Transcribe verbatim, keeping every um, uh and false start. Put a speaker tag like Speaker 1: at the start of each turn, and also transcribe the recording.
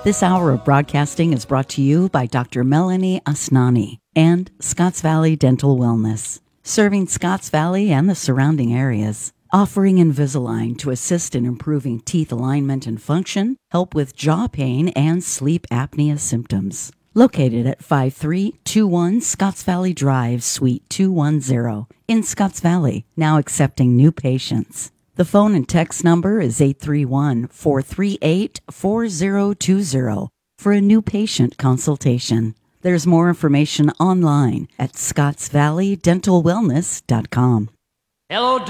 Speaker 1: This hour of broadcasting is brought to you by Doctor Melanie Asnani and Scotts Valley Dental Wellness, serving Scotts Valley and the surrounding areas, offering Invisalign to assist in improving teeth alignment and function, help with jaw pain and sleep apnea symptoms. Located at five three two one Scotts Valley Drive, Suite two one zero in Scotts Valley, now accepting new patients. The phone and text number is eight three one, four three eight, four zero two zero for a new patient consultation. There's more information online at scotts valley dental wellness dot com.
Speaker 2: Hello,